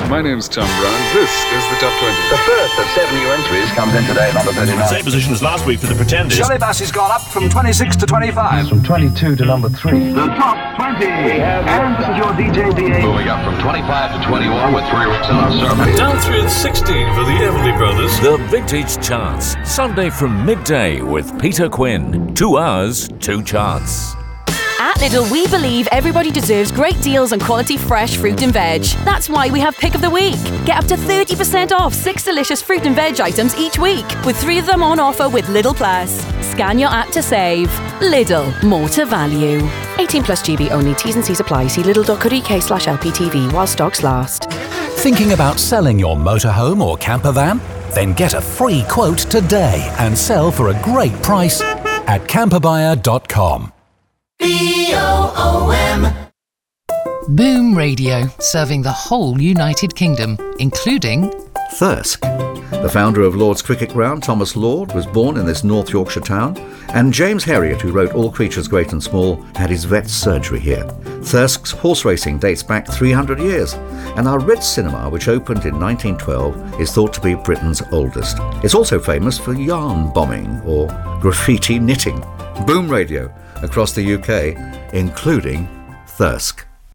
My name's Tom Brown. This is the Top 20. The first of 7 new entries comes in today at number 39. Same position as last week for the Pretenders. Shirley Bassey's gone up from 26 to 25. From 22 to number 3. The Top 20. And this is your DJ DA. Moving up from 25 to 21 with 3 weeks on service. Down 3 and 16 for the Everly Brothers. The Vintage Charts, Sunday from midday with Peter Quinn. 2 hours, 2 charts. At Lidl, we believe everybody deserves great deals on quality fresh fruit and veg. That's why we have Pick of the Week. Get up to 30% off 6 delicious fruit and veg items each week, with 3 of them on offer with Lidl Plus. Scan your app to save. Lidl, more to value. 18 plus GB only. T's and C's apply. See lidl.co.uk/LPTV while stocks last. Thinking about selling your motorhome or camper van? Then get a free quote today and sell for a great price at camperbuyer.com. BOOM. Boom Radio, serving the whole United Kingdom, including Thirsk. The founder of Lord's Cricket Ground, Thomas Lord, was born in this North Yorkshire town, and James Herriot, who wrote All Creatures Great and Small, had his vet's surgery here. Thirsk's horse racing dates back 300 years, and our Ritz Cinema, which opened in 1912, is thought to be Britain's oldest. It's also famous for yarn bombing or graffiti knitting. Boom Radio, across the UK, including Thirsk.